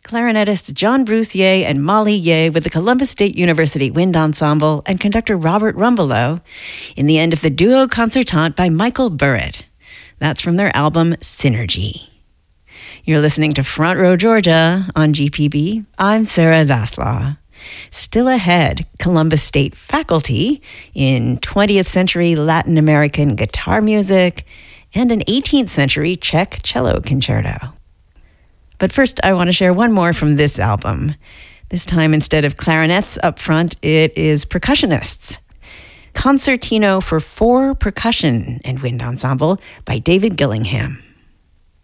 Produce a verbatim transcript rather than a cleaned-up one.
clarinetists John Bruce Ye and Molly Ye with the Columbus State University Wind Ensemble and conductor Robert Rumbelow in the end of the Duo Concertante by Michael Burritt. That's from their album Synergy. You're listening to Front Row Georgia on G P B. I'm Sarah Zaslaw. Still ahead, Columbus State faculty in twentieth century Latin American guitar music and an eighteenth century Czech cello concerto. But first, I want to share one more from this album. This time, instead of clarinets up front, it is percussionists. Concertino for Four Percussion and Wind Ensemble by David Gillingham.